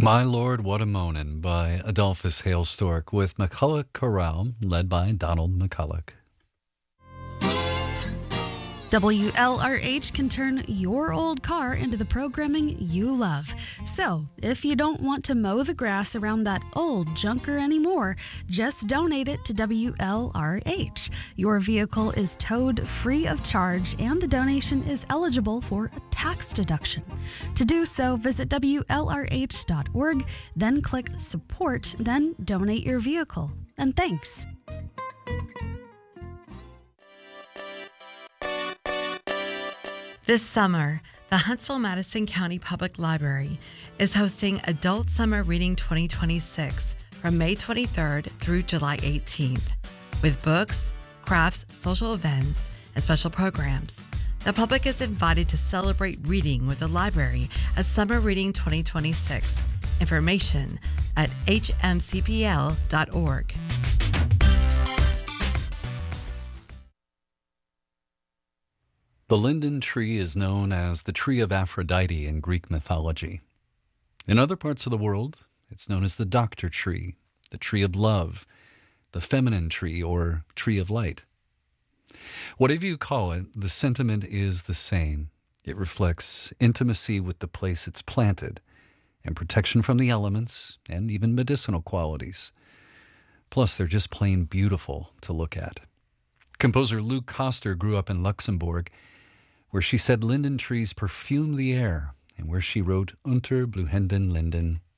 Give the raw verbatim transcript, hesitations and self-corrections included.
My Lord, What a Moanin' by Adolphus Hale Stork with McCulloch Chorale, led by Donald McCulloch. W L R H can turn your old car into the programming you love. So, if you don't want to mow the grass around that old junker anymore, just donate it to W L R H. Your vehicle is towed free of charge, and the donation is eligible for a tax deduction. To do so, visit W L R H dot org, then click Support, then donate your vehicle. And thanks. This summer, the Huntsville-Madison County Public Library is hosting Adult Summer Reading twenty twenty-six from May twenty-third through July eighteenth. With books, crafts, social events, and special programs, the public is invited to celebrate reading with the library at Summer Reading twenty twenty-six. Information at H M C P L dot org. The linden tree is known as the tree of Aphrodite in Greek mythology. In other parts of the world, it's known as the doctor tree, the tree of love, the feminine tree, or tree of light. Whatever you call it, the sentiment is the same. It reflects intimacy with the place it's planted and protection from the elements and even medicinal qualities. Plus, they're just plain beautiful to look at. Composer Luke Koster grew up in Luxembourg, where she said linden trees perfume the air, and where she wrote Unter blühenden Linden,